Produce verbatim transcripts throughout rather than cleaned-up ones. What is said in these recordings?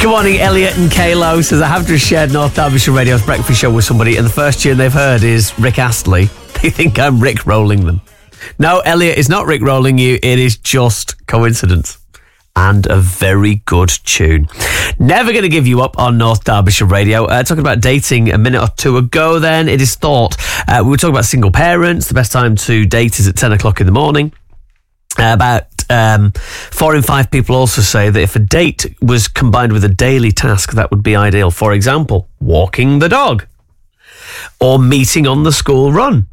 Good morning, Elliot and Kaylo says, I have just shared North Derbyshire Radio's breakfast show with somebody, and the first tune they've heard is Rick Astley. They think I'm Rick rolling them. No, Elliot, it's not Rick rolling you. It is just coincidence. And a very good tune. Never going to give you up on North Derbyshire Radio. Uh, talking about dating a minute or two ago then, it is thought. Uh, we were talking about single parents. The best time to date is at ten o'clock in the morning. Uh, about um, four in five people also say that if a date was combined with a daily task, that would be ideal. For example, walking the dog or meeting on the school run.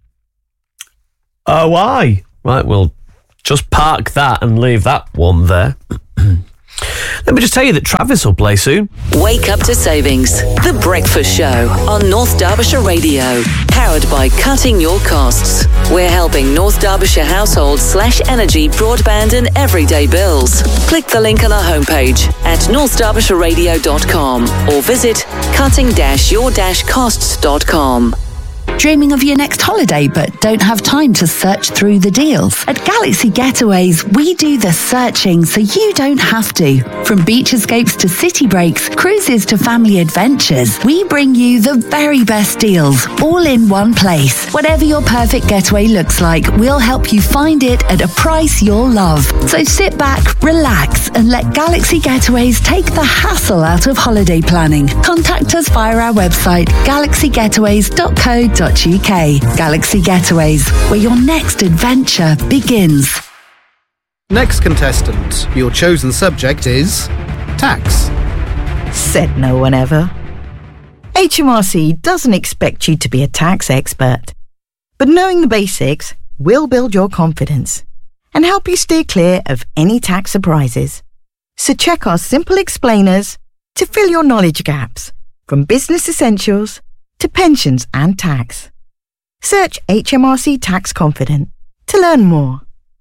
Oh, why? Right, well, just park that and leave that one there. Let me just tell you that Travis will play soon. Wake up to savings. The Breakfast Show on North Derbyshire Radio. Powered by Cutting Your Costs. We're helping North Derbyshire households slash energy, broadband and everyday bills. Click the link on our homepage at north derbyshire radio dot com or visit cutting your costs dot com. Dreaming of your next holiday but don't have time to search through the deals? At Galaxy Getaways, we do the searching so you don't have to. From beach escapes to city breaks, cruises to family adventures, we bring you the very best deals, all in one place. Whatever your perfect getaway looks like, we'll help you find it at a price you'll love. So sit back, relax, and let Galaxy Getaways take the hassle out of holiday planning. Contact us via our website, galaxy getaways dot co dot uk. Galaxy Getaways, where your next adventure begins. Next contestant, your chosen subject is tax. Said no one ever. H M R C doesn't expect you to be a tax expert, but knowing the basics will build your confidence and help you steer clear of any tax surprises. So check our simple explainers to fill your knowledge gaps, from business essentials to pensions and tax. Search H M R C Tax Confident to learn more.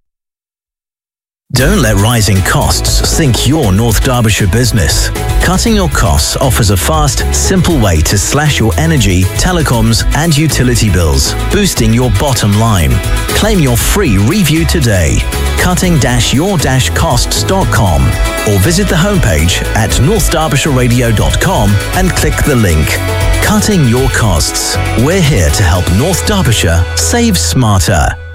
Don't let rising costs sink your North Derbyshire business. Cutting Your Costs offers a fast, simple way to slash your energy, telecoms and utility bills, boosting your bottom line. Claim your free review today. cutting your costs dot com or visit the homepage at north derbyshire radio dot com and click the link. Cutting Your Costs. We're here to help North Derbyshire save smarter.